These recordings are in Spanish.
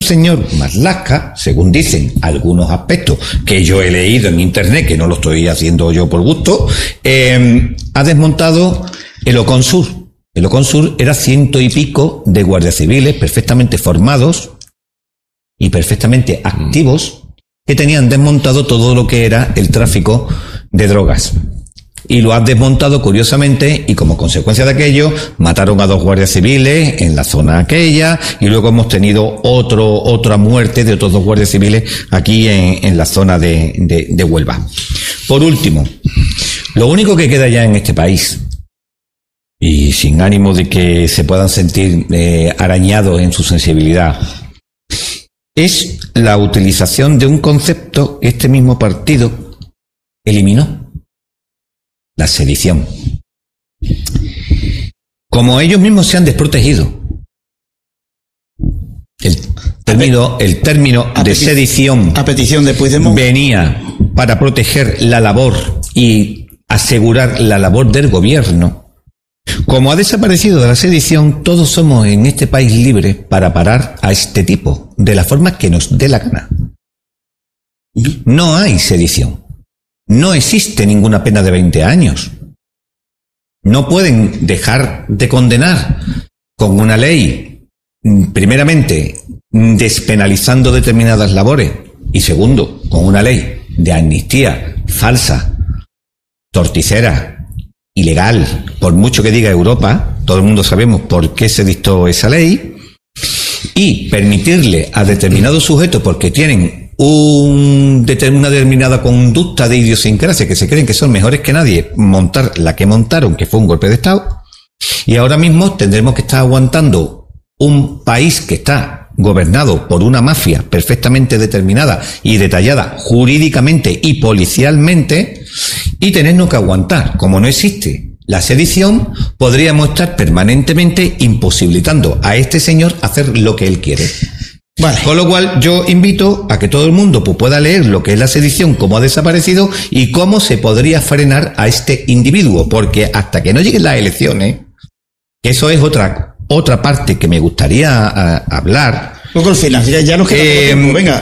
señor Marlaska, según dicen algunos aspectos que yo he leído en internet, que no lo estoy haciendo yo por gusto, ha desmontado el Ocon Sur. El Ocon Sur era 100 y pico de guardias civiles perfectamente formados y perfectamente activos, que tenían desmontado todo lo que era el tráfico de drogas. Y lo han desmontado curiosamente, y como consecuencia de aquello mataron a 2 guardias civiles en la zona aquella, y luego hemos tenido otra muerte de otros 2 guardias civiles aquí en la zona de Huelva. Por último, lo único que queda ya en este país, y sin ánimo de que se puedan sentir arañados en su sensibilidad, es la utilización de un concepto que este mismo partido eliminó: la sedición. Como ellos mismos se han desprotegido, el término de sedición a petición de Puigdemont venía para proteger la labor y asegurar la labor del gobierno. Como ha desaparecido de la sedición, todos somos en este país libres para parar a este tipo de la forma que nos dé la gana. No hay sedición. No existe ninguna pena de 20 años. No pueden dejar de condenar con una ley, primeramente, despenalizando determinadas labores, y segundo, con una ley de amnistía falsa, torticera, ilegal, por mucho que diga Europa, todo el mundo sabemos por qué se dictó esa ley, y permitirle a determinados sujetos, porque tienen una determinada conducta de idiosincrasia, que se creen que son mejores que nadie, montar la que montaron, que fue un golpe de Estado, y ahora mismo tendremos que estar aguantando un país que está gobernado por una mafia perfectamente determinada y detallada jurídicamente y policialmente, y tenernos que aguantar. Como no existe la sedición, podríamos estar permanentemente imposibilitando a este señor hacer lo que él quiere. Vale. Con lo cual yo invito a que todo el mundo pueda leer lo que es la sedición, cómo ha desaparecido y cómo se podría frenar a este individuo, porque hasta que no lleguen las elecciones, que eso es otra parte que me gustaría hablar. Poco al final, ya nos queda poco tiempo. Venga,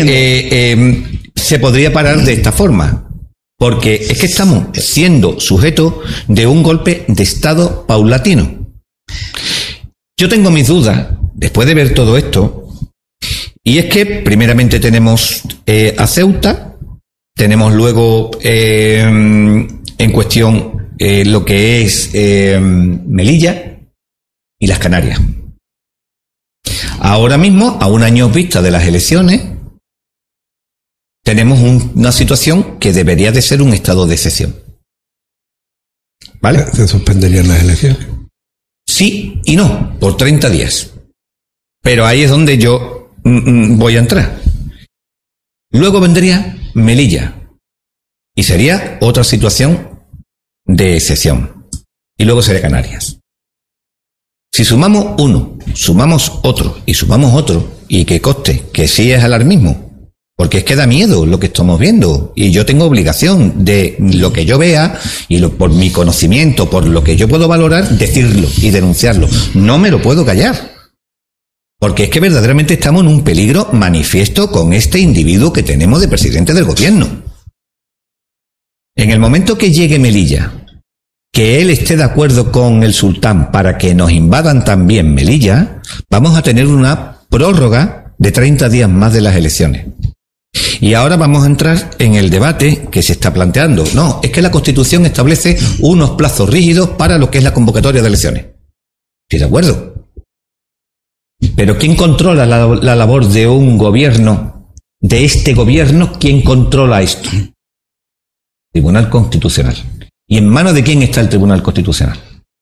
se podría parar de esta forma, porque es que estamos siendo sujetos de un golpe de Estado paulatino. Yo tengo mis dudas, después de ver todo esto, y es que primeramente tenemos a Ceuta, tenemos luego en cuestión lo que es Melilla y las Canarias. Ahora mismo, a un año vista de las elecciones, tenemos una situación que debería de ser un estado de excepción. ¿Vale? ¿Se suspenderían las elecciones? Sí y no, por 30 días. Pero ahí es donde yo voy a entrar. Luego vendría Melilla y sería otra situación de excepción. Y luego sería Canarias. Si sumamos uno, sumamos otro y sumamos otro, y que conste que sí es alarmismo, porque es que da miedo lo que estamos viendo, y yo tengo obligación de lo que yo vea y por mi conocimiento, por lo que yo puedo valorar, decirlo y denunciarlo. No me lo puedo callar, porque es que verdaderamente estamos en un peligro manifiesto con este individuo que tenemos de presidente del gobierno. En el momento que llegue Melilla, que él esté de acuerdo con el sultán para que nos invadan también Melilla, vamos a tener una prórroga de 30 días más de las elecciones. Y ahora vamos a entrar en el debate que se está planteando. No, es que la Constitución establece unos plazos rígidos para lo que es la convocatoria de elecciones. ¿Sí, de acuerdo? Pero ¿quién controla la labor de un gobierno, de este gobierno? ¿Quién controla esto? Tribunal Constitucional. ¿Y en manos de quién está el Tribunal Constitucional?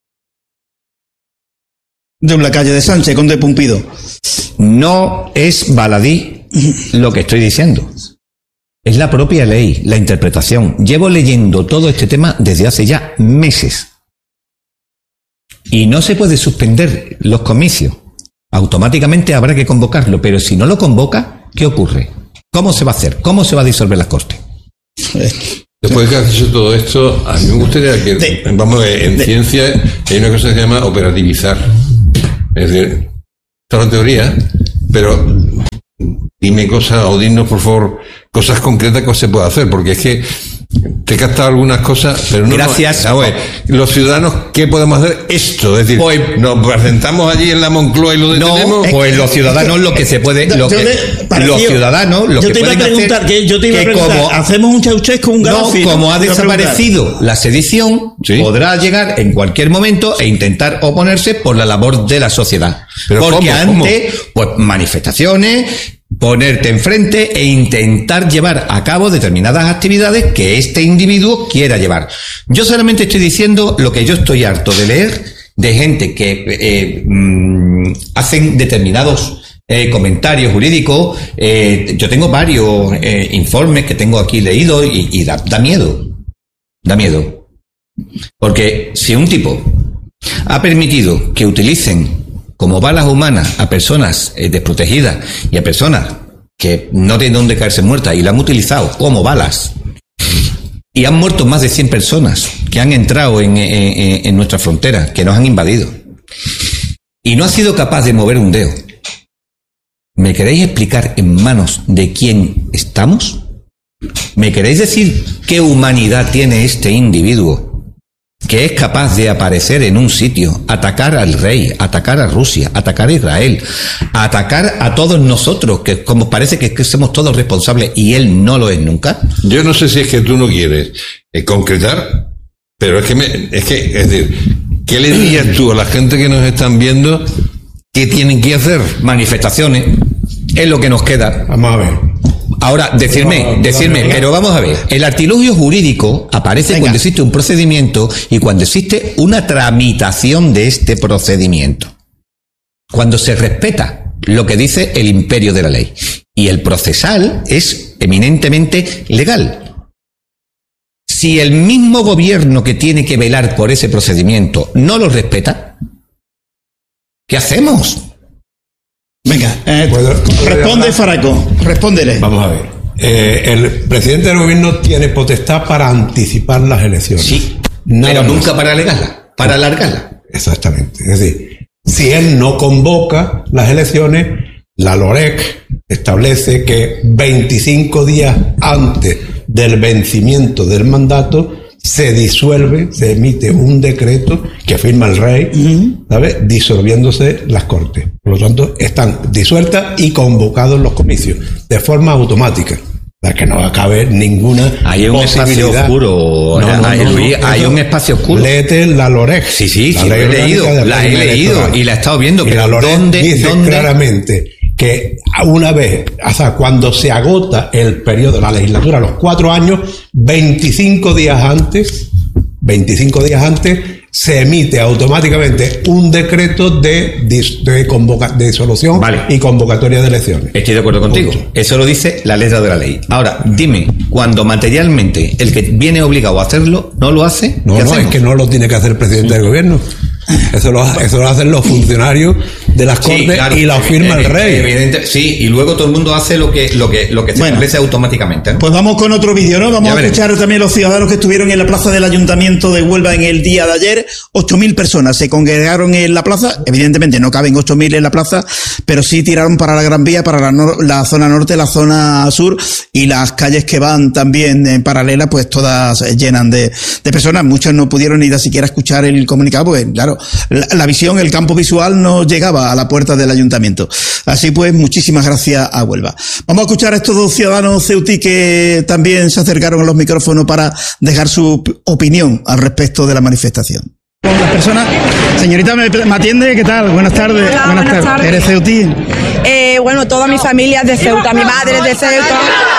De la calle de Sánchez, Conde Pumpido. No es baladí lo que estoy diciendo. Es la propia ley, la interpretación. Llevo leyendo todo este tema desde hace ya meses. Y no se puede suspender los comicios. Automáticamente habrá que convocarlo, pero si no lo convoca, ¿qué ocurre? ¿Cómo se va a hacer? ¿Cómo se va a disolver las Cortes? Después de que has dicho todo esto, a mí me gustaría que, vamos, en ciencia hay una cosa que se llama operativizar. Es decir, toda la teoría, pero dime cosas, o dinos, por favor, cosas concretas que se puede hacer, porque es que te he captado algunas cosas, pero no. Gracias. Los ciudadanos, ¿qué podemos hacer? Esto, es decir, pues, nos presentamos allí en la Moncloa y lo detenemos. No, pues los ciudadanos lo que se puede, los ciudadanos lo que pueden hacer, yo te iba a preguntar, como hacemos un Ceausescu con un Gaddafi, como ha desaparecido la sedición, ¿sí? Podrá llegar en cualquier momento e intentar oponerse por la labor de la sociedad. Pero porque ¿cómo? antes, pues manifestaciones, ponerte enfrente e intentar llevar a cabo determinadas actividades que este individuo quiera llevar. Yo solamente estoy diciendo lo que yo estoy harto de leer de gente que hacen determinados comentarios jurídicos. Yo tengo varios informes que tengo aquí leídos y da miedo. Da miedo. Porque si un tipo ha permitido que utilicen como balas humanas a personas desprotegidas y a personas que no tienen dónde caerse muertas y la han utilizado como balas, y han muerto más de 100 personas que han entrado en nuestra frontera, que nos han invadido, y no ha sido capaz de mover un dedo, ¿me queréis explicar en manos de quién estamos? ¿Me queréis decir qué humanidad tiene este individuo que es capaz de aparecer en un sitio, atacar al rey, atacar a Rusia, atacar a Israel, atacar a todos nosotros, que como parece que somos todos responsables y él no lo es nunca? Yo no sé si es que tú no quieres concretar, pero es decir, ¿qué le dirías tú a la gente que nos están viendo que tienen que hacer? Manifestaciones, es lo que nos queda. Vamos a ver. Ahora, decirme, pero vamos a ver, el artilugio jurídico aparece cuando existe un procedimiento y cuando existe una tramitación de este procedimiento. Cuando se respeta lo que dice el imperio de la ley. Y el procesal es eminentemente legal. Si el mismo gobierno que tiene que velar por ese procedimiento no lo respeta, ¿qué hacemos? Venga, responde Faraco, respóndele. Vamos a ver. El presidente del gobierno tiene potestad para anticipar las elecciones. Sí, Nada pero más. nunca para para alargarla. Exactamente. Es decir, si él no convoca las elecciones, la LOREC establece que 25 días antes del vencimiento del mandato se disuelve, se emite un decreto que firma el rey, ¿sabes? Disolviéndose las cortes. Por lo tanto, están disueltas y convocados los comicios de forma automática. Para que no va a caber ninguna hay un espacio oscuro, hay un espacio oscuro. Léete la LOREC. Sí, la he leído y la he estado viendo, y pero la LOREC dice ¿dónde? Claramente que una vez, o sea, cuando se agota el periodo de la legislatura, los 4 años, 25 días antes, se emite automáticamente un decreto de disolución y convocatoria de elecciones. Estoy de acuerdo contigo. Eso lo dice la letra de la ley. Ahora, dime, cuando materialmente el que viene obligado a hacerlo no lo hace, No, es que no lo tiene que hacer el presidente del gobierno. Eso lo hacen los funcionarios de las cortes, claro, y lo firma el rey. Evidente, sí, y luego todo el mundo hace lo que se establece automáticamente, ¿no? Pues vamos con otro vídeo, ¿no? Vamos a escuchar también los ciudadanos que estuvieron en la plaza del Ayuntamiento de Huelva en el día de ayer. 8.000 personas se congregaron en la plaza. Evidentemente no caben 8.000 en la plaza, pero sí tiraron para la Gran Vía, para la zona norte, la zona sur, y las calles que van también en paralela, pues todas llenan de personas. Muchos no pudieron ni siquiera escuchar el comunicado, pues claro, la visión, el campo visual no llegaba a la puerta del ayuntamiento. Así pues, muchísimas gracias a Huelva. Vamos a escuchar a estos dos ciudadanos ceutí que también se acercaron a los micrófonos para dejar su opinión al respecto de la manifestación. Las personas, señorita, ¿me atiende? ¿Qué tal? Buenas tardes. Hola, buenas tardes. ¿Eres ceutí? Bueno, toda mi familia es de Ceuta, mi madre es de Ceuta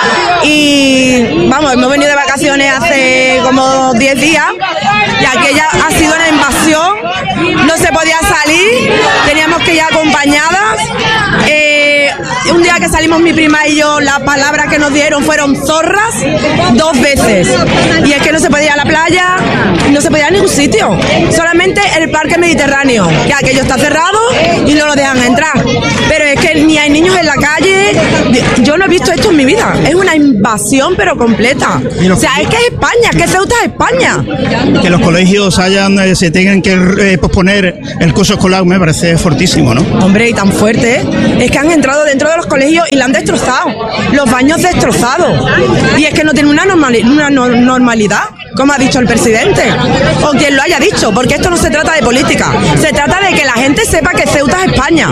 y vamos, hemos venido de vacaciones hace como 10 días y aquella ha sido una invasión, no se podía salir, teníamos que ir acompañadas. Un día que salimos mi prima y yo, las palabras que nos dieron fueron zorras 2 veces. Y es que no se podía ir a la playa, no se podía ir a ningún sitio. Solamente el parque Mediterráneo, que aquello está cerrado y no lo dejan entrar. Pero es que ni hay niños en la calle. Yo no he visto esto en mi vida. Es una invasión, pero completa. O sea, es que es España, que Ceuta es España. Que los colegios se tengan que posponer el curso escolar me parece fortísimo, ¿no? Hombre, y tan fuerte, ¿eh? Es que han entrado dentro de los colegios y la han destrozado. Los baños destrozados. Y es que no tienen una normalidad, como ha dicho el presidente. O quien lo haya dicho, porque esto no se trata de política. Se trata de que la gente sepa que Ceuta es España.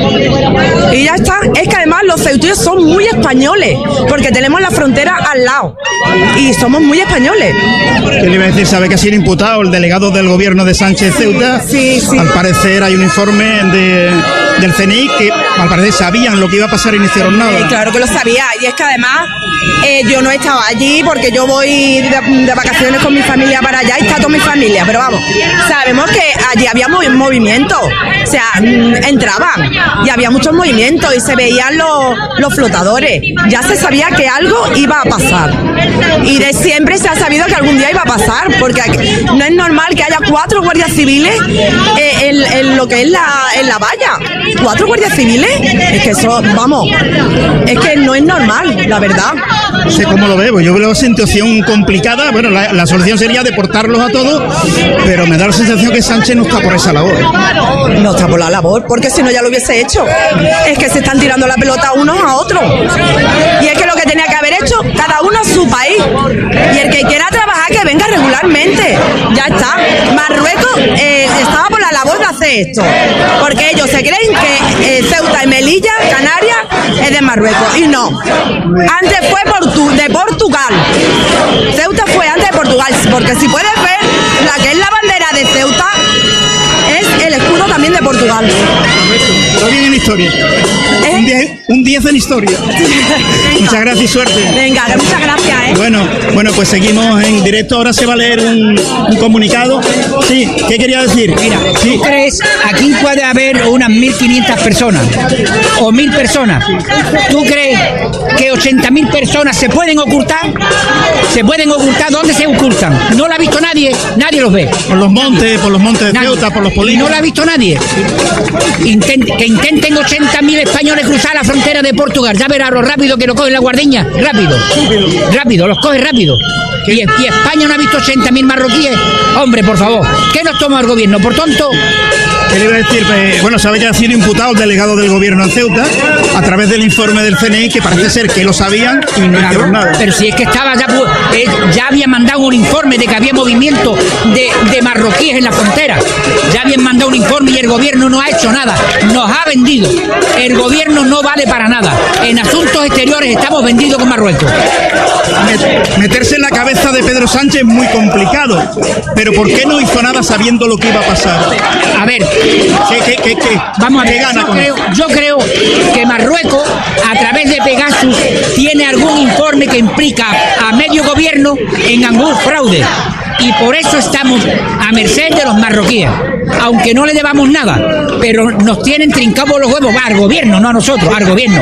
Y ya está. Es que además los ceutíes son muy españoles, porque tenemos la frontera al lado. Y somos muy españoles. ¿Qué le iba a decir? ¿Sabe que ha sido imputado el delegado del gobierno de Sánchez Ceuta? Sí. Al parecer hay un informe del CNI que al parecer sabían lo que iba a pasar y no hicieron nada. Claro que lo sabía. Y es que además yo no he estado allí porque yo voy de vacaciones con mi familia para allá y está toda mi familia. Pero vamos, sabemos que allí había movimiento. O sea, entraban y había muchos movimientos y se veían los flotadores. Ya se sabía que algo iba a pasar. Y de siempre se ha sabido que algún día iba a pasar, porque no es normal que haya 4 guardias civiles en lo que es en la valla. 4 guardias civiles, es que eso, vamos, es que no es normal, la verdad. No sé cómo lo veo, yo veo una situación complicada. Bueno, la solución sería deportarlos a todos, pero me da la sensación que Sánchez no está por esa labor. No está por la labor, porque si no ya lo hubiese hecho. Es que se están tirando la pelota unos a otros. Y es que lo que tenía que haber hecho, cada uno a su país. Y el que quiera trabajar, que venga regularmente. Ya está. Marruecos estaba por la labor de hacer esto, porque ellos se creen que Ceuta y Melilla, Canarias, es de Marruecos. Y no. Antes fue de Portugal. Ceuta fue antes de Portugal, porque si puedes ver, la que es la bandera de Ceuta es el escudo también de Portugal. Todo bien en historia. Un 10 en historia. Muchas gracias y suerte. Venga, muchas gracias. Bueno, pues seguimos en directo. Ahora se va a leer un comunicado. Sí, ¿qué quería decir? Mira, sí. ¿Tú crees? Aquí puede haber unas 1.500 personas o 1.000 personas. ¿Tú crees que 80.000 personas se pueden ocultar? ¿Se pueden ocultar? ¿Dónde se ocultan? No lo ha visto nadie los ve. Por los montes de nadie. Ceuta, por los Y polígonos. no lo ha visto nadie. Que intenten 80.000 españoles cruzar la frontera de Portugal. Ya verá lo rápido que lo cogen la guardeña. Rápido, los coge rápido. Y España no ha visto 80.000 marroquíes. Hombre, por favor, ¿qué nos toma el gobierno? ¿Por tonto? ¿Qué le iba a decir? Bueno, sabe que ha sido imputado el delegado del gobierno en Ceuta a través del informe del CNI, que parece ser que lo sabían y no hicieron nada. Pero si es que estaba ya habían mandado un informe de que había movimiento de marroquíes en la frontera. Ya habían mandado un informe y el gobierno no ha hecho nada. Nos ha vendido. El gobierno no vale para nada. En asuntos exteriores estamos vendidos con Marruecos. Meterse en la cabeza de Pedro Sánchez es muy complicado. Pero ¿por qué no hizo nada sabiendo lo que iba a pasar? A ver, ¿Qué? Vamos a ver, ¿Qué gana con eso? yo creo que Marruecos, a través de Pegasus, tiene algún informe que implica a medio gobierno en algún fraude. Y por eso estamos a merced de los marroquíes, aunque no le debamos nada, pero nos tienen trincados los huevos, al gobierno, no a nosotros, al gobierno.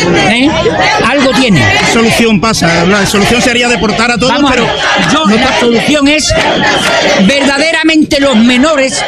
Algo tiene. ¿Qué solución pasa? La solución sería deportar a todos, pero la solución es verdaderamente los menores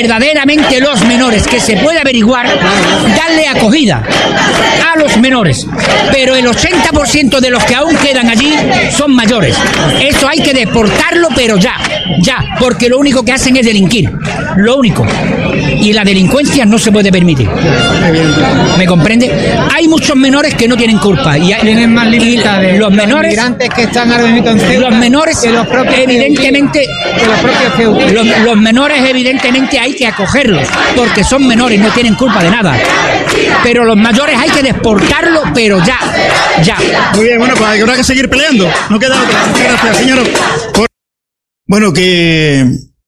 que se puede averiguar, darle acogida a los menores, pero el 80% de los que aún quedan allí son mayores. Eso hay que deportarlo, pero ya, porque lo único que hacen es delinquir, lo único. Y la delincuencia no se puede permitir. ¿Me comprende? Hay muchos menores que no tienen culpa y tienen más libertad. Los menores migrantes que están ahora mismo en Ceuta, los menores que los propios evidentemente que los propios ceutas. Los menores evidentemente hay que acogerlos porque son menores, no tienen culpa de nada. Pero los mayores hay que deportarlos, pero ya. Muy bien, bueno, pues habrá que seguir peleando. No queda otra. Muchas gracias, señor. Bueno, que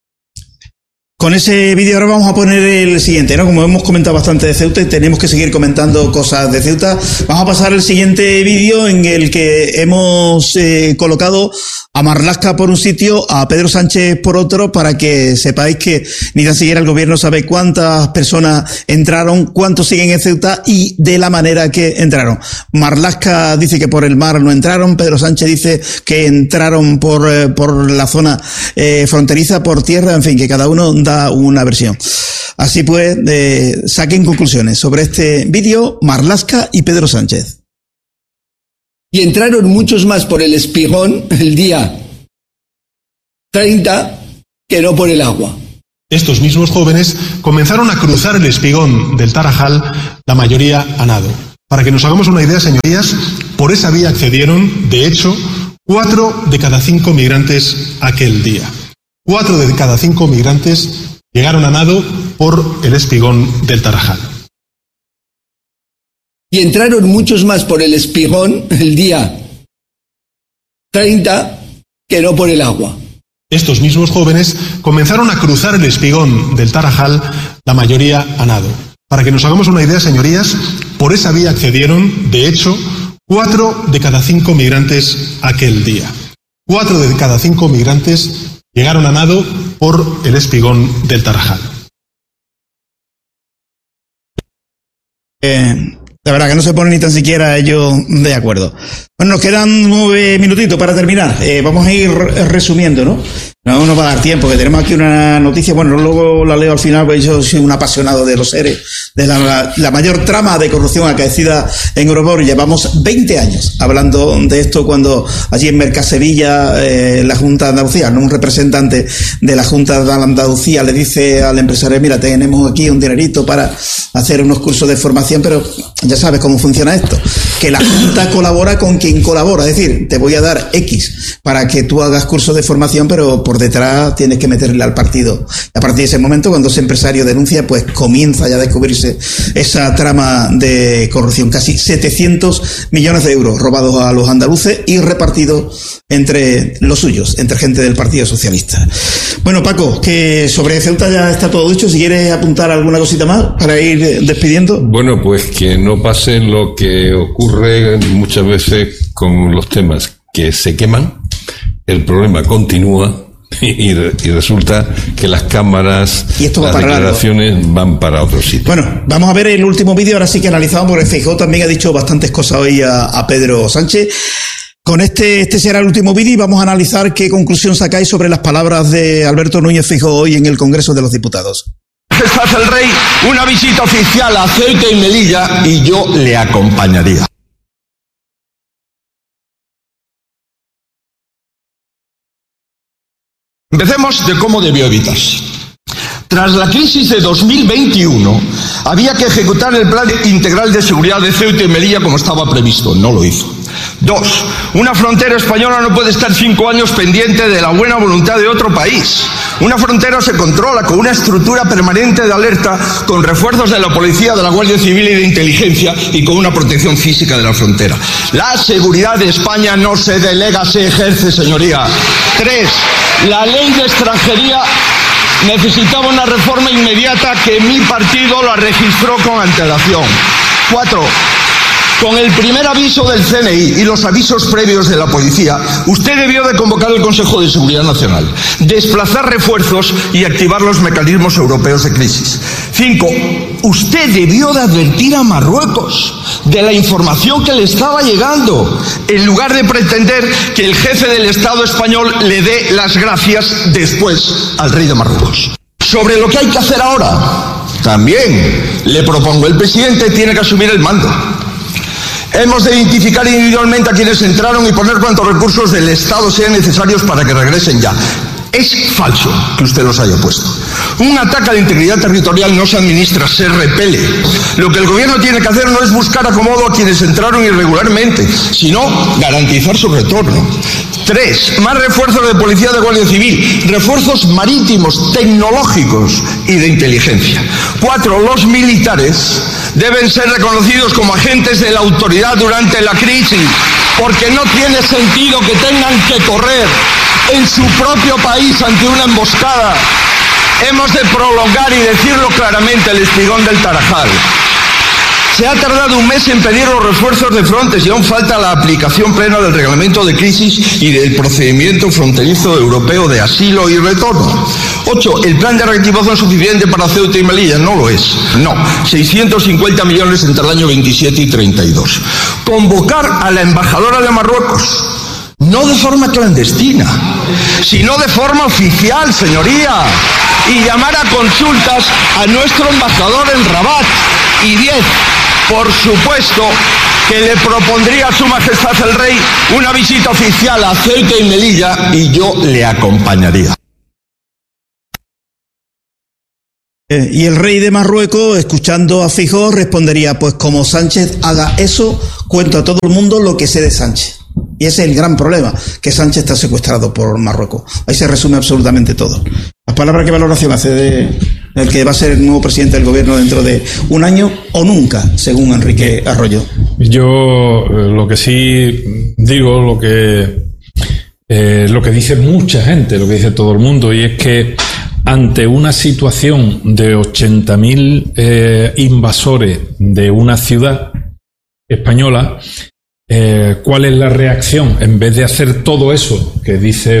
con ese vídeo ahora vamos a poner el siguiente, ¿no? Como hemos comentado bastante de Ceuta y tenemos que seguir comentando cosas de Ceuta, vamos a pasar al siguiente vídeo en el que hemos colocado a Marlaska por un sitio, a Pedro Sánchez por otro, para que sepáis que ni tan siquiera el gobierno sabe cuántas personas entraron, cuántos siguen en Ceuta y de la manera que entraron. Marlaska dice que por el mar no entraron, Pedro Sánchez dice que entraron por la zona fronteriza, por tierra, en fin, que cada uno da una versión. Así pues, saquen conclusiones sobre este vídeo, Marlaska y Pedro Sánchez. Y entraron muchos más por el Espigón el día 30 que no por el agua. Estos mismos jóvenes comenzaron a cruzar el Espigón del Tarajal, la mayoría a nado. Para que nos hagamos una idea, señorías, por esa vía accedieron, de hecho, 4 de cada 5 migrantes aquel día. 4 de cada 5 migrantes llegaron a nado por el Espigón del Tarajal. Y entraron muchos más por el Espigón el día 30 que no por el agua. Estos mismos jóvenes comenzaron a cruzar el Espigón del Tarajal, la mayoría a nado. Para que nos hagamos una idea, señorías, por esa vía accedieron, de hecho, 4 de cada 5 migrantes aquel día. 4 de cada 5 migrantes llegaron a nado por el Espigón del Tarajal. La verdad que no se ponen ni tan siquiera ellos de acuerdo. Bueno, nos quedan 9 minutitos para terminar. Vamos a ir resumiendo, ¿no? No nos va a dar tiempo, que tenemos aquí una noticia, bueno, luego la leo al final, porque yo soy un apasionado de los seres, de la mayor trama de corrupción acaecida en Europa. Llevamos 20 años hablando de esto, cuando allí en Mercasevilla, la Junta de Andalucía, un representante de la Junta de Andalucía le dice al empresario, mira, tenemos aquí un dinerito para hacer unos cursos de formación, pero ya sabes cómo funciona esto, que la Junta colabora con quien colabora, es decir, te voy a dar X para que tú hagas cursos de formación, pero por detrás tienes que meterle al partido. A partir de ese momento, cuando ese empresario denuncia, pues comienza ya a descubrirse esa trama de corrupción. Casi 700 millones de euros robados a los andaluces y repartidos entre los suyos, entre gente del Partido Socialista. Bueno, Paco, que sobre Ceuta ya está todo dicho. Si quieres apuntar alguna cosita más para ir despidiendo. Bueno, pues que no pase lo que ocurre muchas veces con los temas que se queman, el problema continúa y resulta que las cámaras, y esto las declaraciones van para otro sitio. Bueno, vamos a ver el último vídeo, ahora sí que analizamos, porque Feijóo también ha dicho bastantes cosas hoy a Pedro Sánchez. Con este será el último vídeo y vamos a analizar qué conclusión sacáis sobre las palabras de Alberto Núñez Feijóo hoy en el Congreso de los Diputados. Majestad el Rey, una visita oficial a Ceuta y Melilla y yo le acompañaría. Empecemos de cómo debió evitarse. Tras la crisis de 2021, había que ejecutar el Plan Integral de Seguridad de Ceuta y Melilla como estaba previsto. No lo hizo. 2. Una frontera española no puede estar 5 años pendiente de la buena voluntad de otro país. Una frontera se controla con una estructura permanente de alerta, con refuerzos de la policía, de la Guardia Civil y de inteligencia, y con una protección física de la frontera. La seguridad de España no se delega, se ejerce, señoría. 3. La ley de extranjería necesitaba una reforma inmediata que mi partido la registró con antelación. 4. Con el primer aviso del CNI y los avisos previos de la policía, usted debió de convocar el Consejo de Seguridad Nacional, desplazar refuerzos y activar los mecanismos europeos de crisis. 5. Usted debió de advertir a Marruecos de la información que le estaba llegando, en lugar de pretender que el jefe del Estado español le dé las gracias después al rey de Marruecos. Sobre lo que hay que hacer ahora, también le propongo, el presidente tiene que asumir el mando. Hemos de identificar individualmente a quienes entraron y poner cuantos recursos del Estado sean necesarios para que regresen ya. Es falso que usted los haya puesto. Un ataque a la integridad territorial no se administra, se repele. Lo que el gobierno tiene que hacer no es buscar acomodo a quienes entraron irregularmente, sino garantizar su retorno. 3. Más refuerzos de policía, de Guardia Civil, refuerzos marítimos, tecnológicos y de inteligencia. 4. Los militares deben ser reconocidos como agentes de la autoridad durante la crisis, porque no tiene sentido que tengan que correr en su propio país ante una emboscada. Hemos de prolongar y decirlo claramente el Espigón del Tarajal. Se ha tardado un mes en pedir los refuerzos de Frontex y aún falta la aplicación plena del reglamento de crisis y del procedimiento fronterizo europeo de asilo y retorno. 8. El plan de reactivación es suficiente para Ceuta y Melilla. No lo es. No. 650 millones entre el año 27 y 32. Convocar a la embajadora de Marruecos. No de forma clandestina, sino de forma oficial, señoría. Y llamar a consultas a nuestro embajador en Rabat. Y 10. Por supuesto que le propondría a Su Majestad el Rey una visita oficial a Ceuta y Melilla y yo le acompañaría. Y el rey de Marruecos, escuchando a Feijóo, respondería: pues como Sánchez haga eso, cuento a todo el mundo lo que sé de Sánchez. Y ese es el gran problema, que Sánchez está secuestrado por Marruecos. Ahí se resume absolutamente todo. Las palabras, ¿qué valoración hace de el que va a ser el nuevo presidente del gobierno dentro de un año o nunca, según Enrique Arroyo? Yo lo que sí digo, lo que dice mucha gente, lo que dice todo el mundo, y es que ante una situación de 80.000 invasores de una ciudad española, ¿cuál es la reacción? En vez de hacer todo eso que dice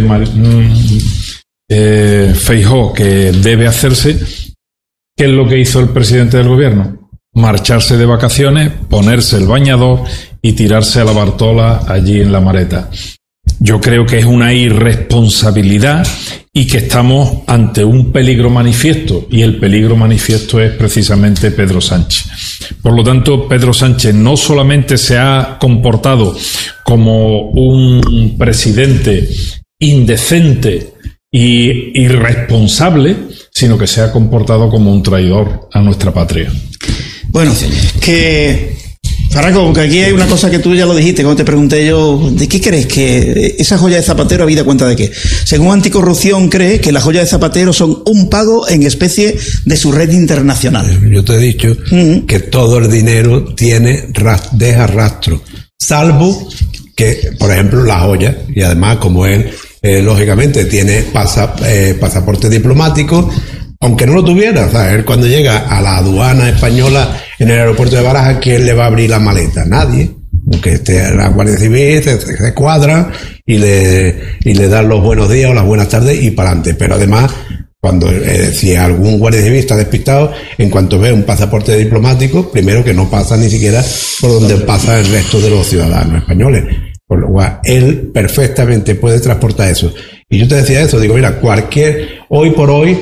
Feijóo que debe hacerse, ¿qué es lo que hizo el presidente del gobierno? Marcharse de vacaciones, ponerse el bañador y tirarse a la Bartola allí en la Mareta. Yo creo que es una irresponsabilidad y que estamos ante un peligro manifiesto, y el peligro manifiesto es precisamente Pedro Sánchez. Por lo tanto, Pedro Sánchez no solamente se ha comportado como un presidente indecente y irresponsable, sino que se ha comportado como un traidor a nuestra patria. Bueno, que Faraco, porque aquí hay una cosa que tú ya lo dijiste cuando te pregunté yo, ¿de qué crees que esa joya de Zapatero habida cuenta de qué? Según Anticorrupción cree que las joyas de Zapatero son un pago en especie de su red internacional. Yo te he dicho que todo el dinero deja rastro, salvo que, por ejemplo, la joya, y además como él lógicamente tiene pasaporte diplomático, aunque no lo tuviera, o sea, él cuando llega a la aduana española en el aeropuerto de Barajas, ¿quién le va a abrir la maleta? Nadie. Aunque esté la Guardia Civil, se cuadra y le dan los buenos días o las buenas tardes y para adelante. Pero además, cuando si algún Guardia Civil está despistado, en cuanto ve un pasaporte diplomático, primero que no pasa ni siquiera por donde pasa el resto de los ciudadanos españoles. Por lo cual, él perfectamente puede transportar eso. Y yo te decía eso, digo, mira, hoy por hoy,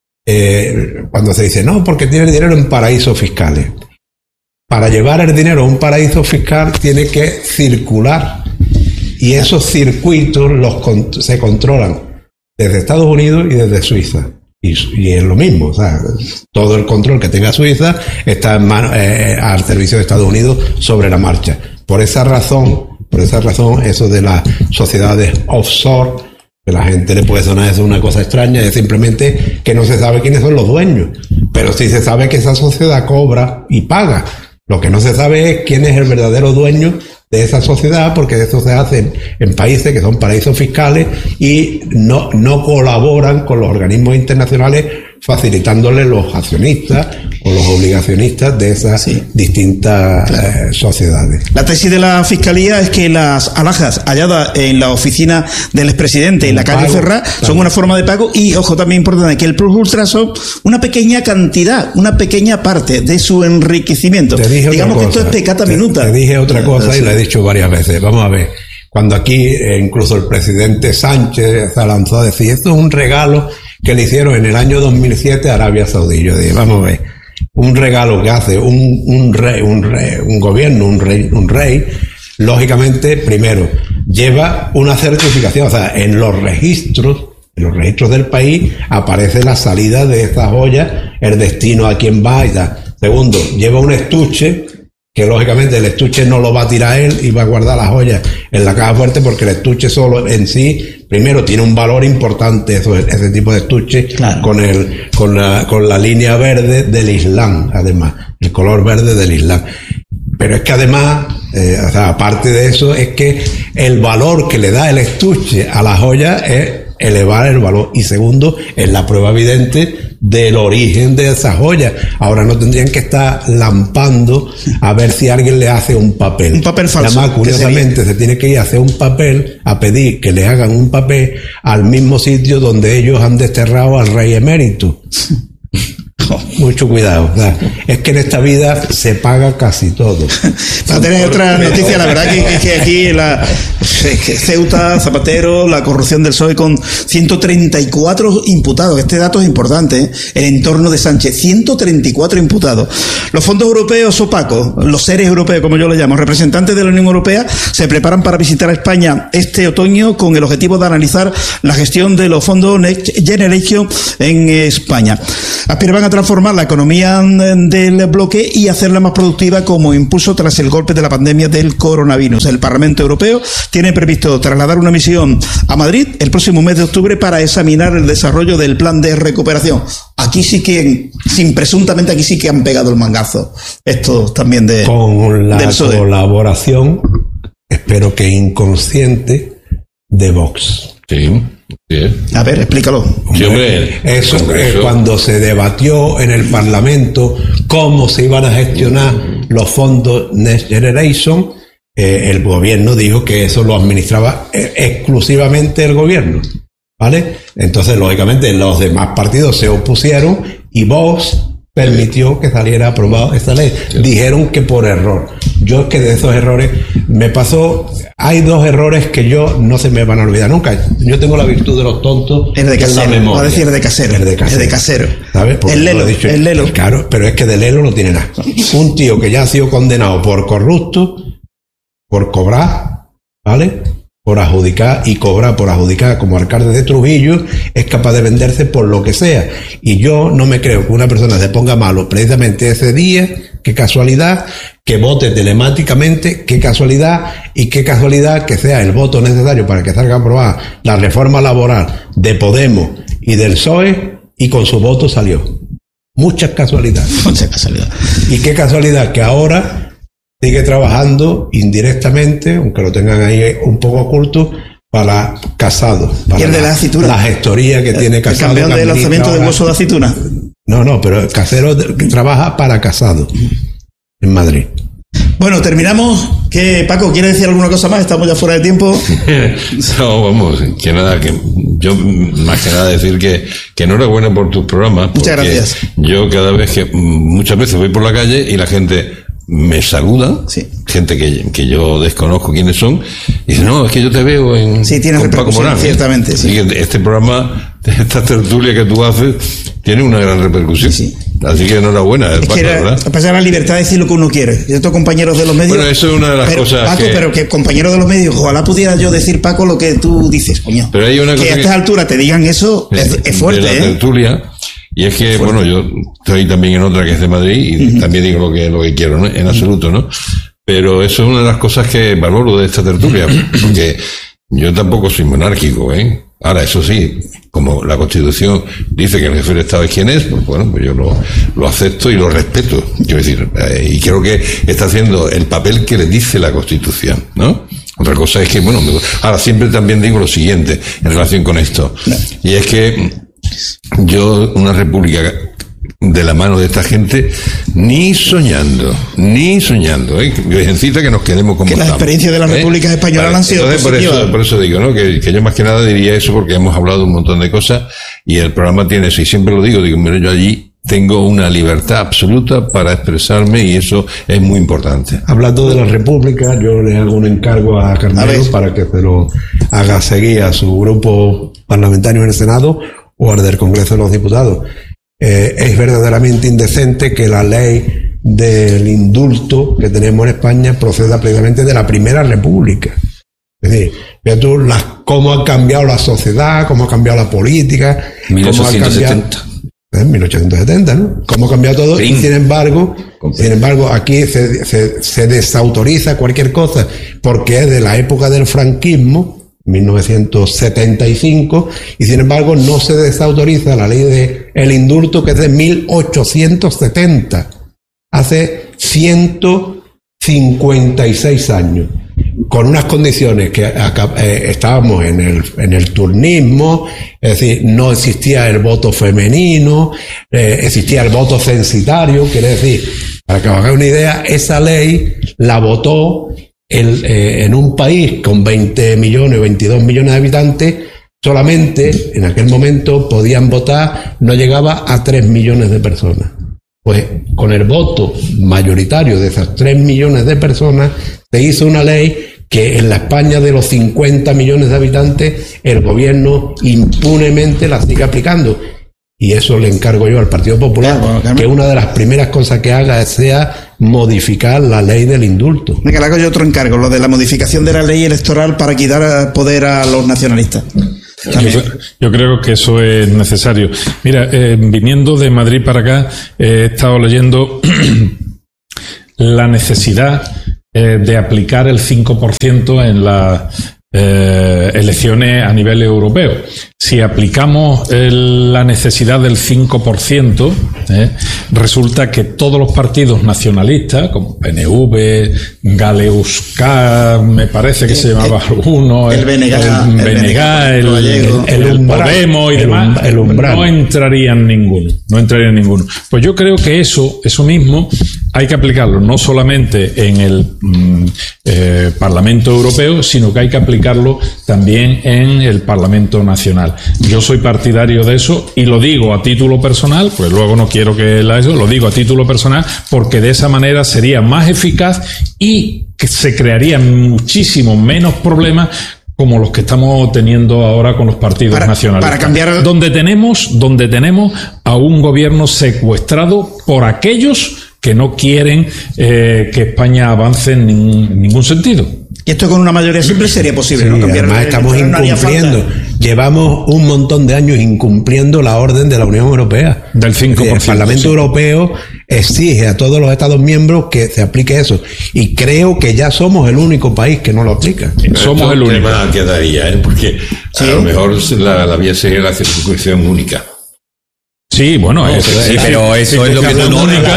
cuando se dice, no, porque tiene el dinero en paraísos fiscales. Para llevar el dinero a un paraíso fiscal tiene que circular. Y esos circuitos se controlan desde Estados Unidos y desde Suiza. Y es lo mismo, o sea, todo el control que tenga Suiza está al servicio de Estados Unidos sobre la marcha. Por esa razón, eso de las sociedades offshore, que la gente le puede sonar eso una cosa extraña, es simplemente que no se sabe quiénes son los dueños, pero sí se sabe que esa sociedad cobra y paga. Lo que no se sabe es quién es el verdadero dueño de esa sociedad, porque eso se hace en países que son paraísos fiscales y no colaboran con los organismos internacionales, facilitándole los accionistas o los obligacionistas de esas distintas sociedades. La tesis de la Fiscalía es que las alhajas halladas en la oficina del expresidente en la calle Ferrá son una forma de pago y, ojo, también importante, que el plus ultra son una pequeña cantidad, una pequeña parte de su enriquecimiento. Digamos que esto es pecata minuta. Te dije otra cosa y la he dicho varias veces. Vamos a ver. Cuando aquí incluso el presidente Sánchez se lanzó a decir, esto es un regalo que le hicieron en el año 2007 a Arabia Saudí. Yo dije, vamos a ver, un regalo que hace un gobierno, un rey, lógicamente, primero, lleva una certificación, o sea, en los registros del país aparece la salida de esta joya, el destino a quién va y tal. Segundo, lleva un estuche, que lógicamente el estuche no lo va a tirar él y va a guardar las joyas en la caja fuerte, porque el estuche solo en sí, primero, tiene un valor importante, ese tipo de estuche, claro, con la línea verde del Islam, además, el color verde del Islam. Pero es que además, o sea, aparte de eso, es que el valor que le da el estuche a la joya es elevar el valor. Y segundo, es la prueba evidente del origen de esa joya. Ahora no tendrían que estar lampando a ver si alguien le hace un papel. Un papel falso. Además, curiosamente, se tiene que ir a hacer un papel, a pedir que le hagan un papel al mismo sitio donde ellos han desterrado al rey emérito. Mucho cuidado, ¿verdad? Es que en esta vida se paga casi todo. Para tener otra noticia, la verdad que aquí Ceuta, Zapatero, la corrupción del PSOE con 134 imputados. Este dato es importante, ¿eh? El entorno de Sánchez, 134 imputados. Los fondos europeos opacos, los seres europeos, como yo les llamo, representantes de la Unión Europea, se preparan para visitar a España este otoño con el objetivo de analizar la gestión de los fondos Next Generation en España. Aspiran a transformar la economía del bloque y hacerla más productiva como impulso tras el golpe de la pandemia del coronavirus. El Parlamento Europeo tiene previsto trasladar una misión a Madrid el próximo mes de octubre para examinar el desarrollo del plan de recuperación. Aquí sí que, presuntamente aquí sí que han pegado el mangazo. Esto también con la del PSOE. Colaboración, espero que inconsciente, de Vox. Sí. A ver, explícalo. Eso cuando se debatió en el Parlamento cómo se iban a gestionar los fondos Next Generation, el gobierno dijo que eso lo administraba exclusivamente el gobierno, ¿vale? Entonces, lógicamente, los demás partidos se opusieron y Vox permitió que saliera aprobado esta ley. Dijeron que por error. Yo es que de esos errores me pasó, hay dos errores que yo no se me van a olvidar nunca. Yo tengo la virtud de los tontos. El de casero, va a decir de casero. El de casero. ¿Sabes? Porque el Lelo, dicho, el Lelo. Claro, pero es que de Lelo no tiene nada. Un tío que ya ha sido condenado por corrupto, por cobrar, ¿vale? Por adjudicar y cobrar por adjudicar como alcalde de Trujillo, es capaz de venderse por lo que sea. Y yo no me creo que una persona se ponga malo precisamente ese día, qué casualidad, que vote telemáticamente, qué casualidad, y qué casualidad que sea el voto necesario para que salga aprobada la reforma laboral de Podemos y del PSOE, y con su voto salió. Muchas casualidades. Muchas casualidades. Y qué casualidad que ahora sigue trabajando indirectamente, aunque lo tengan ahí un poco oculto, para Casado. Para ¿Y el de la aceituna? La gestoría que tiene Casado. ¿El campeón de lanzamiento del hueso de aceituna? No, pero Casero trabaja para Casado, en Madrid. Bueno, terminamos. ¿Qué, Paco, quiere decir alguna cosa más? Estamos ya fuera de tiempo. No, vamos, que nada, que yo más que nada decir que enhorabuena por tus programas. Muchas gracias. Yo cada vez muchas veces voy por la calle y la gente me saluda, sí. Gente que yo desconozco quiénes son, y dice, no, es que yo te veo en sí, tienes repercusión, ciertamente. Así que este programa, esta tertulia que tú haces, tiene una gran repercusión. Sí. Así que enhorabuena, Paco, ¿verdad? Pasar la libertad de decir lo que uno quiere. Yo tengo compañeros de los medios. Bueno, eso es una de las cosas. Paco, pero que compañeros de los medios, ojalá pudiera yo decir, Paco, lo que tú dices, coño. Pero hay una cosa que a estas alturas te digan eso es fuerte, de la tertulia. Y es que, bueno, yo estoy también en otra que es de Madrid y también digo lo que quiero, ¿no? En absoluto, ¿no? Pero eso es una de las cosas que valoro de esta tertulia, porque yo tampoco soy monárquico, ¿eh? Ahora, eso sí, como la Constitución dice que el jefe del Estado es quien es, pues bueno, pues yo lo acepto y lo respeto. Quiero decir, y creo que está haciendo el papel que le dice la Constitución, ¿no? Otra cosa es que, bueno, ahora siempre también digo lo siguiente en relación con esto, y es que yo, una república de la mano de esta gente, ni soñando, Virgencita, que nos quedemos como que las experiencias de las repúblicas españolas han sido positivas. Por eso digo, ¿no? Que yo más que nada diría eso, porque hemos hablado un montón de cosas y el programa tiene eso, y siempre lo digo, mira, yo allí tengo una libertad absoluta para expresarme y eso es muy importante. Hablando de la República, yo le hago un encargo a Carmelo para que se lo haga seguir a su grupo parlamentario en el Senado o al del Congreso de los Diputados. Es verdaderamente indecente que la ley del indulto que tenemos en España proceda precisamente de la Primera República. Es decir, vea tú cómo ha cambiado la sociedad, cómo ha cambiado la política, 1870. 1870, ¿no? Cómo ha cambiado todo. Y sin embargo, aquí se desautoriza cualquier cosa porque es de la época del franquismo, 1975, y sin embargo no se desautoriza la ley de el indulto, que es de 1870, hace 156 años. con unas condiciones que estábamos en el turnismo, es decir, no existía el voto femenino, existía el voto censitario, quiere decir, para que os hagáis una idea, esa ley la votó en un país con 20 millones, 22 millones de habitantes, solamente en aquel momento podían votar, no llegaba a 3 millones de personas. Pues con el voto mayoritario de esas 3 millones de personas se hizo una ley que en la España de los 50 millones de habitantes el gobierno impunemente la sigue aplicando. Y eso le encargo yo al Partido Popular, que una de las primeras cosas que haga sea modificar la ley del indulto. Venga, le hago yo otro encargo, lo de la modificación de la ley electoral para quitar poder a los nacionalistas. Yo creo que eso es necesario. Mira, viniendo de Madrid para acá, he estado leyendo la necesidad de aplicar el 5% en las elecciones a nivel europeo. Si aplicamos la necesidad del 5%, resulta que todos los partidos nacionalistas, como PNV, Galeusca, me parece que se llamaba alguno, el BNG, el Podemos y demás, no entrarían ninguno. Pues yo creo que eso mismo hay que aplicarlo no solamente en el Parlamento Europeo, sino que hay que aplicarlo también en el Parlamento Nacional. Yo soy partidario de eso y lo digo a título personal, pues luego no quiero que lo digo a título personal, porque de esa manera sería más eficaz y que se crearían muchísimos menos problemas como los que estamos teniendo ahora con los partidos nacionalistas. Para cambiar donde tenemos a un gobierno secuestrado por aquellos que no quieren que España avance en ningún sentido. Y esto con una mayoría simple sería posible, sí, ¿no? Cambiar además estamos incumpliendo. Llevamos un montón de años incumpliendo la orden de la Unión Europea. Del 5%. El Parlamento Europeo exige a todos los Estados miembros que se aplique eso. Y creo que ya somos el único país que no lo aplica. Somos el único. Tema quedaría, porque ¿sí? A lo mejor la vía sería la circunscripción única. Sí, bueno, pero eso es lo que tú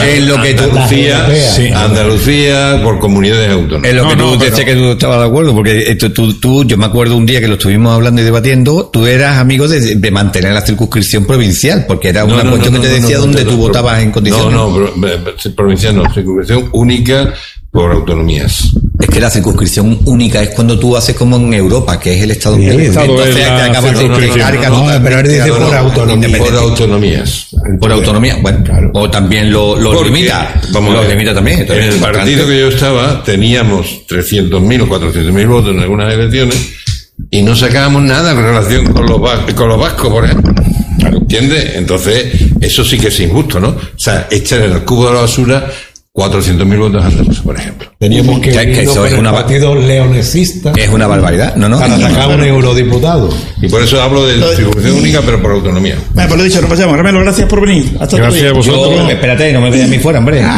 Andalucía por comunidades autónomas. Es lo que tú decías que tú estabas de acuerdo, porque yo me acuerdo un día que lo estuvimos hablando y debatiendo, tú eras amigo de mantener la circunscripción provincial, porque era una cuestión que te decía donde tú votabas en condiciones. Provincial no, circunscripción única por autonomías. Es que la circunscripción única es cuando tú haces como en Europa, que es el Estado miembro. Entonces te acabas de pero él dice por autonomía. Por autonomías. Por autonomía, bueno, claro. O también lo limita. Lo limita también. En el partido que yo estaba teníamos 300.000 o 400.000 votos en algunas elecciones y no sacábamos nada en relación con los vascos, por ejemplo. ¿Entiendes? Entonces, eso sí que es injusto, ¿no? O sea, echar en el cubo de la basura 400.000 votos andaluces, por ejemplo. Teníamos que eso es una partido leonesista. Es una barbaridad, ¿no? Para sacar un eurodiputado. Y por eso hablo de distribución única, pero por autonomía. Pues lo dicho, nos pasamos. Ramelo, gracias por venir. Hasta gracias a vosotros. Espérate, no me veas a mí fuera, hombre.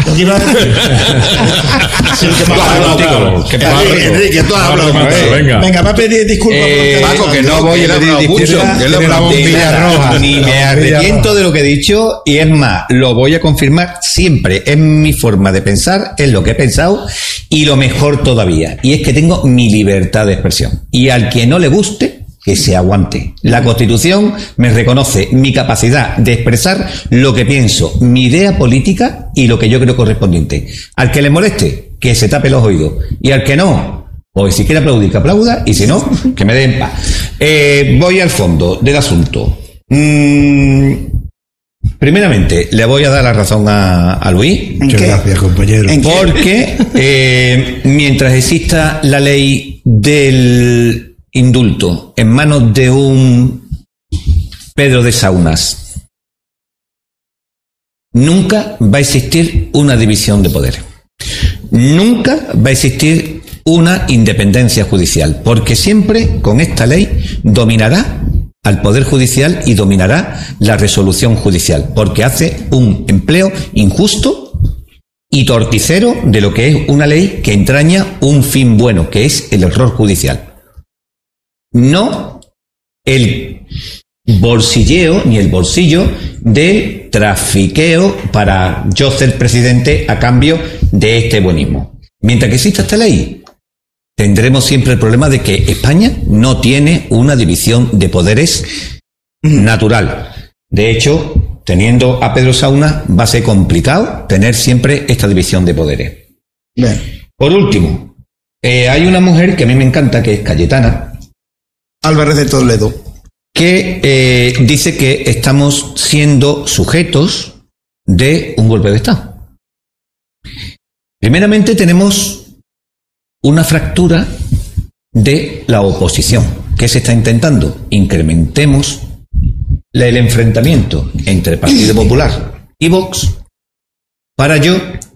Enrique, tú has hablado. Venga, va a pedir disculpas. Paco, que no voy a pedir disculpas. Ni me arrepiento de lo que he dicho, y es más, lo voy a confirmar siempre. Es mi forma de pensar, es lo que he pensado, y lo mejor todavía, y es que tengo mi libertad de expresión, y al que no le guste, que se aguante. La Constitución me reconoce mi capacidad de expresar lo que pienso, mi idea política y lo que yo creo correspondiente. Al que le moleste, que se tape los oídos, y al que no, pues si quiere aplaudir, que aplauda, y si no, que me dé en paz. Voy al fondo del asunto. Primeramente, le voy a dar la razón a Luis. Muchas gracias, compañero. Porque mientras exista la ley del indulto en manos de un Pedro de Saunas, nunca va a existir una división de poderes. Nunca va a existir una independencia judicial, porque siempre con esta ley dominará al Poder Judicial y dominará la resolución judicial, porque hace un empleo injusto y torticero de lo que es una ley que entraña un fin bueno, que es el error judicial. No el bolsilleo ni el bolsillo de trafiqueo para yo ser presidente a cambio de este buenismo. Mientras que exista esta ley, tendremos siempre el problema de que España no tiene una división de poderes natural. De hecho, teniendo a Pedro Sauna, va a ser complicado tener siempre esta división de poderes. Bien. Por último, hay una mujer que a mí me encanta, que es Cayetana Álvarez de Toledo, que dice que estamos siendo sujetos de un golpe de Estado. Primeramente tenemos una fractura de la oposición. ¿Qué se está intentando? Incrementemos el enfrentamiento entre el Partido Popular y Vox para yo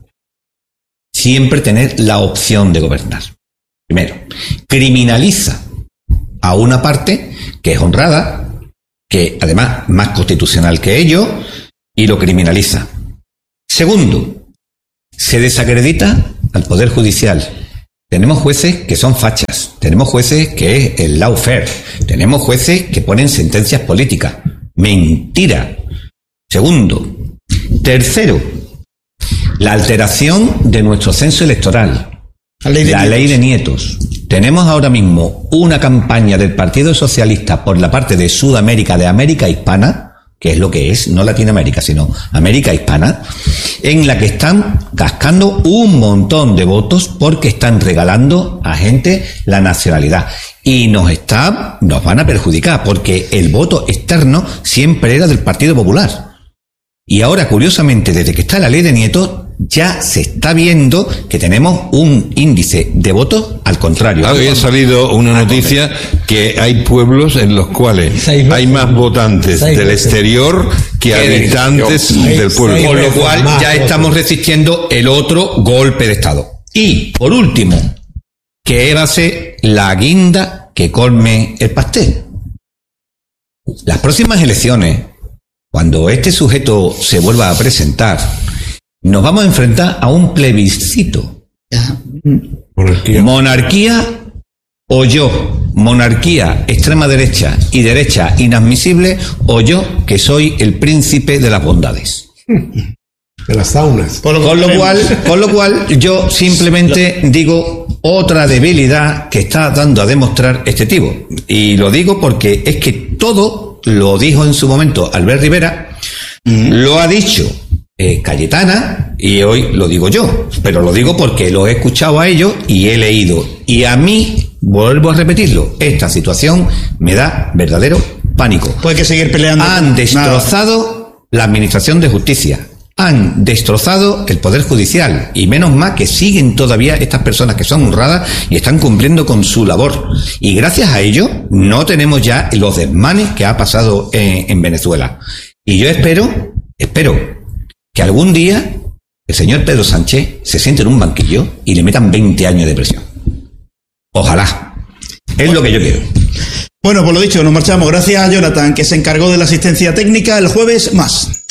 siempre tener la opción de gobernar. Primero, criminaliza a una parte que es honrada, que además más constitucional que ellos, y lo criminaliza. Segundo, se desacredita al Poder Judicial. Tenemos jueces que son fachas, tenemos jueces que es el lawfare, tenemos jueces que ponen sentencias políticas. Mentira. Segundo. Tercero, la alteración de nuestro censo electoral. La ley de nietos. Tenemos ahora mismo una campaña del Partido Socialista por la parte de Sudamérica, de América Hispana, que es lo que es, no Latinoamérica, sino América Hispana, en la que están cascando un montón de votos porque están regalando a gente la nacionalidad. Y nos van a perjudicar, porque el voto externo siempre era del Partido Popular. Y ahora, curiosamente, desde que está la ley de nietos, ya se está viendo que tenemos un índice de votos al contrario. Había salido una noticia que hay pueblos en los cuales hay más votantes del exterior que habitantes del pueblo. Con lo cual ya estamos resistiendo el otro golpe de Estado. Y, por último, que va a ser la guinda que colme el pastel. Las próximas elecciones, cuando este sujeto se vuelva a presentar, nos vamos a enfrentar a un plebiscito. Monarquía o yo. Monarquía, extrema derecha y derecha inadmisible, o yo, que soy el príncipe de las bondades. De las saunas. Con lo cual, yo simplemente digo otra debilidad que está dando a demostrar este tipo. Y lo digo porque es que todo lo dijo en su momento Albert Rivera, lo ha dicho Cayetana, y hoy lo digo yo, pero lo digo porque lo he escuchado a ellos y he leído. Y a mí, vuelvo a repetirlo, esta situación me da verdadero pánico. Pues hay que seguir peleando. Han destrozado la administración de justicia, han destrozado el Poder Judicial, y menos mal que siguen todavía estas personas que son honradas y están cumpliendo con su labor. Y gracias a ello no tenemos ya los desmanes que ha pasado en Venezuela. Y yo espero que algún día el señor Pedro Sánchez se siente en un banquillo y le metan 20 años de prisión. Ojalá. Es lo que yo quiero. Bueno, por lo dicho, nos marchamos. Gracias a Jonathan, que se encargó de la asistencia técnica. El jueves más.